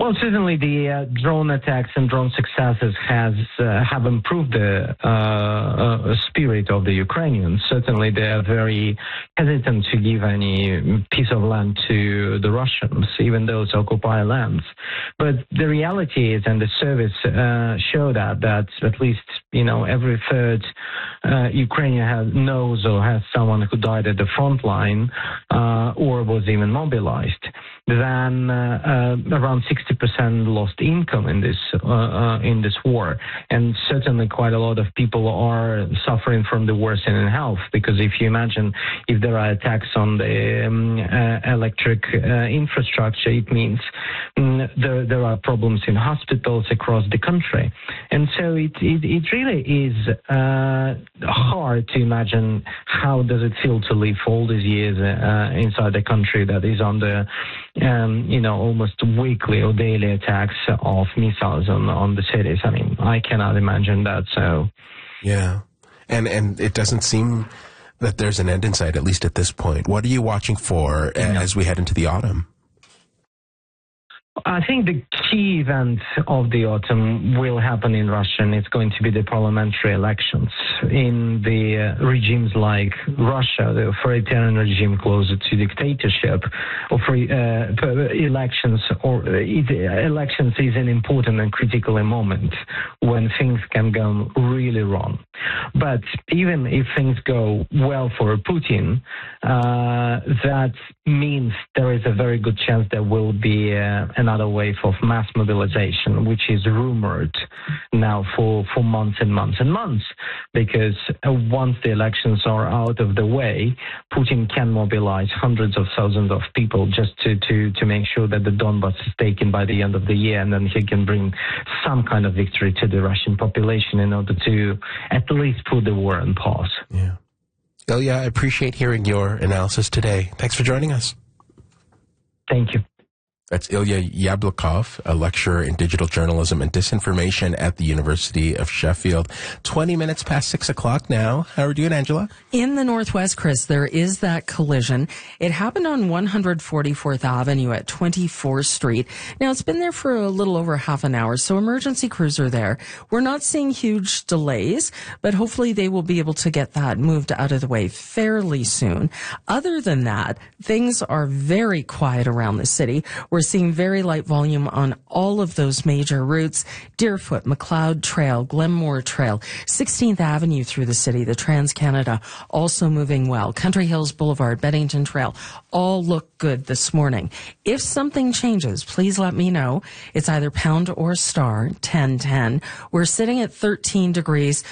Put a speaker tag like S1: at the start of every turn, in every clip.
S1: Well, certainly the drone attacks and drone successes have improved the spirit of the Ukrainians. Certainly, they are very hesitant to give any piece of land to the Russians, even those occupy lands. But the reality is, and the service show that at least every third Ukrainian knows or has someone who died at the front line or was even mobilized. Then around 60% lost income in this war, and certainly quite a lot of people are suffering from the worsening health. Because if you imagine, if there are attacks on the electric infrastructure, it means there are problems in hospitals across the country, and so it really is hard to imagine how does it feel to live all these years inside a country that is under almost weekly or daily attacks of missiles on the cities. I mean, I cannot imagine that. So,
S2: yeah, and it doesn't seem that there's an end in sight, at least at this point. What are you watching for as we head into the autumn?
S1: I think the key event of the autumn will happen in Russia, and it's going to be the parliamentary elections. In the regimes like Russia, the authoritarian regime closer to dictatorship, elections is an important and critical moment when things can go really wrong. But even if things go well for Putin, that means there is a very good chance there will be another wave of mass mobilization, which is rumored now for months and months and months, because once the elections are out of the way, Putin can mobilize hundreds of thousands of people just to make sure that the Donbass is taken by the end of the year, and then he can bring some kind of victory to the Russian population in order to at least put the war on pause.
S2: Yeah. Ilya, I appreciate hearing your analysis today. Thanks for joining us.
S1: Thank you.
S2: That's Ilya Yablokov, a lecturer in digital journalism and disinformation at the University of Sheffield. 20 minutes past 6 o'clock now. How are we doing, Angela?
S3: In the Northwest, Chris, there is that collision. It happened on 144th Avenue at 24th Street. Now, it's been there for a little over half an hour, so emergency crews are there. We're not seeing huge delays, but hopefully they will be able to get that moved out of the way fairly soon. Other than that, things are very quiet around the city. We're seeing very light volume on all of those major routes: Deerfoot, McLeod Trail, Glenmore Trail, 16th Avenue through the city, the Trans-Canada also moving well, Country Hills Boulevard, Beddington Trail, all look good this morning. If something changes, please let me know. It's either pound or star 1010. We're sitting at 13 degrees,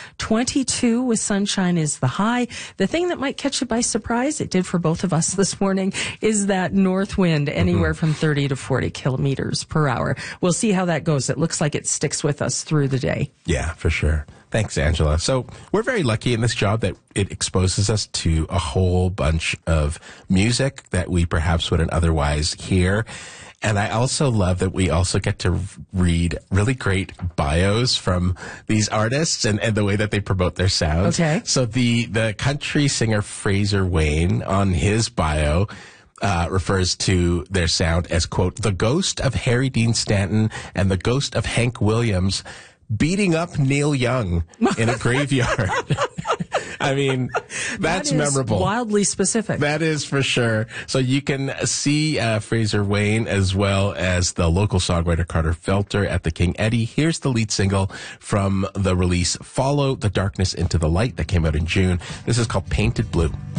S3: 22 with sunshine is the high. The thing that might catch you by surprise, it did for both of us this morning, is that north wind anywhere from 30 to 40 kilometers per hour. We'll see how that goes. It looks like it sticks with us through the day.
S2: Yeah, for sure. Thanks, Angela. So we're very lucky in this job that it exposes us to a whole bunch of music that we perhaps wouldn't otherwise hear. And I also love that we also get to read really great bios from these artists and the way that they promote their sounds.
S3: Okay.
S2: So the country singer Fraser Wayne, on his bio, refers to their sound as, quote, the ghost of Harry Dean Stanton and the ghost of Hank Williams beating up Neil Young in a graveyard. I mean, that's memorable.
S3: Wildly specific.
S2: That is for sure. So you can see Fraser Wayne as well as the local songwriter Carter Felter at the King Eddie. Here's the lead single from the release Follow the Darkness into the Light that came out in June. This is called Painted Blue.